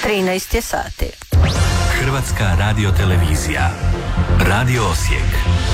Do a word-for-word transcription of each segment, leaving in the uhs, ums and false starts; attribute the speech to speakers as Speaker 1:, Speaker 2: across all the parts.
Speaker 1: trinaest je sati.
Speaker 2: Hrvatska radiotelevizija. Radio Osijek.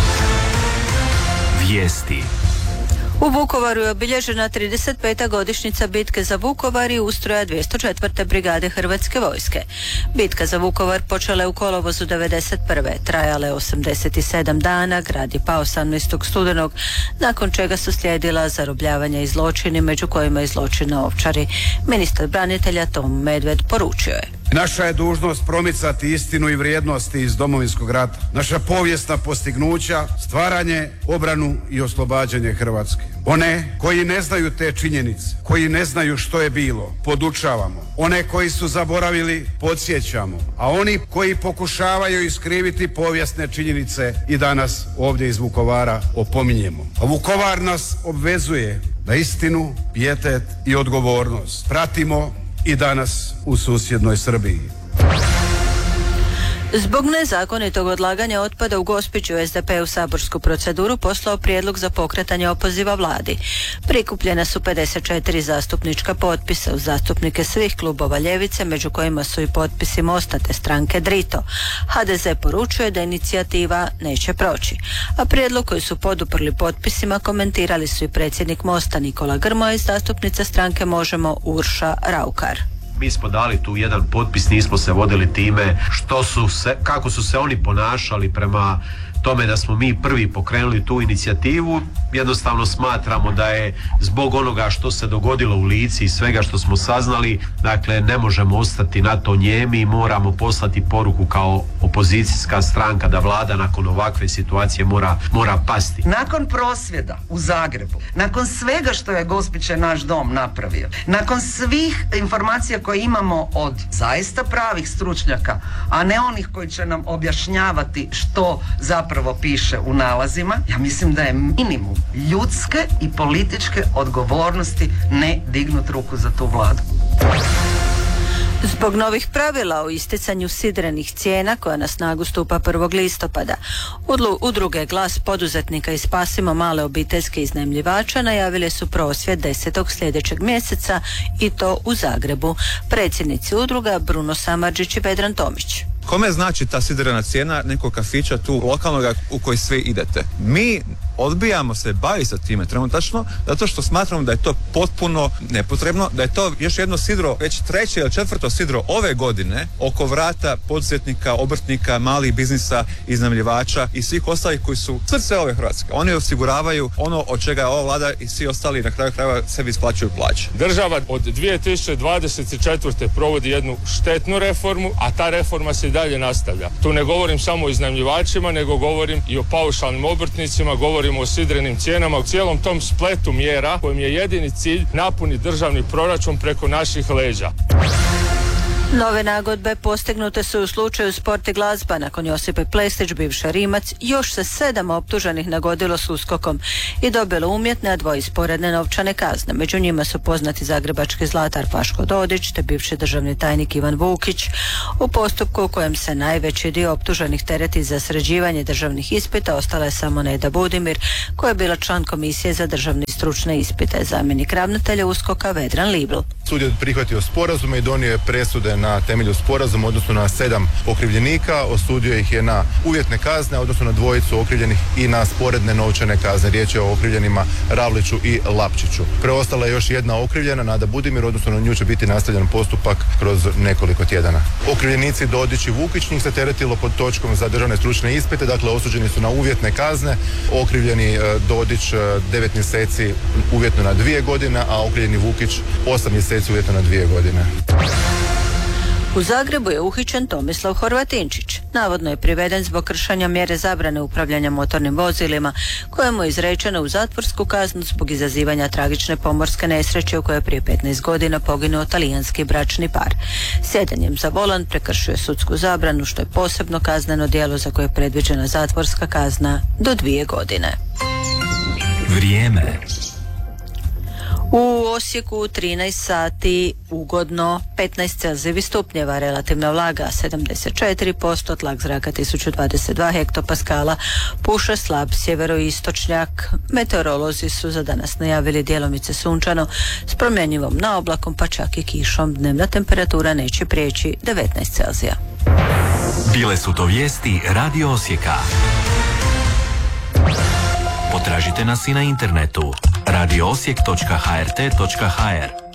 Speaker 2: Vijesti.
Speaker 1: U Vukovaru je obilježena trideset peta godišnjica bitke za Vukovar i ustroja dvjesto četvrte brigade Hrvatske vojske. Bitka za Vukovar počela je u kolovozu devedeset prve Trajala je osamdeset sedam dana, grad je pao osamnaestog studenog, nakon čega su slijedila zarobljavanja i zločini, među kojima i zločin na Ovčari. Ministar branitelja Tom Medved poručio je:
Speaker 3: naša je dužnost promicati istinu i vrijednosti iz Domovinskog rata. Naša povijesna postignuća, stvaranje, obranu i oslobađanje Hrvatske. One koji ne znaju te činjenice, koji ne znaju što je bilo, podučavamo. One koji su zaboravili, podsjećamo. A oni koji pokušavaju iskriviti povijesne činjenice i danas ovdje iz Vukovara opominjemo. A Vukovar nas obvezuje da istinu, pijetet i odgovornost pratimo i danas u susjednoj Srbiji.
Speaker 1: Zbog nezakonitog odlaganja otpada u Gospiću S D P u saborsku proceduru poslao prijedlog za pokretanje opoziva vladi. Prikupljena su pedeset četiri zastupnička potpisa uz zastupnike svih klubova ljevice, među kojima su i potpisi Mosta te stranke Drito. H D Z poručuje da inicijativa neće proći. A prijedlog koji su poduprli potpisima komentirali su i predsjednik Mosta Nikola Grmoja i zastupnica stranke Možemo Urša Raukar.
Speaker 4: Mi smo dali tu jedan potpis, nismo se vodili time što su se, kako su se oni ponašali prema tome da smo mi prvi pokrenuli tu inicijativu. Jednostavno smatramo da je zbog onoga što se dogodilo u Lici i svega što smo saznali, dakle ne možemo ostati na to njemi i moramo poslati poruku kao opozicijska stranka da vlada nakon ovakve situacije mora, mora pasti.
Speaker 5: Nakon prosvjeda u Zagrebu, nakon svega što je Gospić je naš dom napravio, nakon svih informacija koje imamo od zaista pravih stručnjaka, a ne onih koji će nam objašnjavati što zapravo Prvo piše u nalazima, ja mislim da je minimum ljudske i političke odgovornosti ne dignut ruku za tu vladu.
Speaker 1: Zbog novih pravila o isticanju sidrenih cijena koja na snagu stupa prvog listopada, udruge Glas poduzetnika i Spasimo male obiteljske iznajmljivača najavile su prosvjed desetog sljedećeg mjeseca i to u Zagrebu. Predsjednici udruga Bruno Samardžić i Vedran Tomić.
Speaker 6: Kome znači ta sidrena cijena nekog kafića tu lokalnog u koji svi idete? Mi odbijamo se baviti sa time trenutačno zato što smatramo da je to potpuno nepotrebno, da je to još jedno sidro, već treće ili četvrto sidro ove godine oko vrata poduzetnika, obrtnika, malih biznisa, iznajmljivača i svih ostalih koji su srce ove Hrvatske. Oni osiguravaju ono od čega ova vlada i svi ostali na kraju krajeva sebi isplaćuju plaće.
Speaker 7: Država od dvije tisuće dvadeset četvrte provodi jednu štetnu reformu, a ta reforma se i dalje nastavlja. Tu ne govorim samo o iznajmljivačima, nego govorim i o paušalnim obrtnicima, govorim o sidrenim cijenama, u cijelom tom spletu mjera kojim je jedini cilj napuniti državni proračun preko naših leđa.
Speaker 1: Nove nagodbe postignute su u slučaju Sport i glazba. Nakon Josipe Plestić, bivša Rimac, još se sedam optuženih nagodilo s uskokom i dobilo umjetne, a dvoje sporedne novčane kazne. Među njima su poznati zagrebački zlatar Vaško Dodić te bivši državni tajnik Ivan Vukić. U postupku u kojem se najveći dio optuženih tereti za sređivanje državnih ispita ostala je samo Neda Budimir, koja je bila član komisije za državne i stručne ispite. Zamjenik ravnatelja uskoka Vedran Libl.
Speaker 8: Sud je prihvatio sporazume i donio je presude na temelju sporazuma, odnosno na sedam okrivljenika, osudio ih je na uvjetne kazne, odnosno na dvojicu okrivljenih i na sporedne novčane kazne. Riječ je o okrivljenima Ravliću i Lapčiću. Preostala je još jedna okrivljena, Nada Budimir, odnosno na nju će biti nastavljen postupak kroz nekoliko tjedana. Okrivljenici Dodić i Vukić, njih se teretilo pod točkom za državne stručne ispite, dakle osuđeni su na uvjetne kazne. Okrivljeni Dodić devet mjeseci uvjetno na dvije godine, a okrivljeni Vukić osam mjeseci uvjetno na dvije godine.
Speaker 1: U Zagrebu je uhićen Tomislav Horvatinčić. Navodno je priveden zbog kršenja mjere zabrane upravljanja motornim vozilima, kojemu je izrečena u zatvorsku kaznu zbog izazivanja tragične pomorske nesreće u kojoj je prije petnaest godina poginuo talijanski bračni par. Sjedanjem za volan prekršio je sudsku zabranu, što je posebno kazneno djelo za koje je predviđena zatvorska kazna do dvije godine.
Speaker 2: Vrijeme.
Speaker 1: U Osijeku trinaest sati ugodno, petnaest Celzijevih stupnjeva, relativna vlaga sedamdeset četiri posto, tlak zraka tisuću dvadeset dva hektopaskala, puše slab sjeveroistočnjak. Meteorolozi su za danas najavili djelomice sunčano s promjenjivom na oblakom pa čak i kišom. Dnevna temperatura neće prijeći devetnaest Celzija.
Speaker 2: Bile su to vijesti Radio Osijeka. Potražite nas i na internetu radio osijek točka h r t točka h r.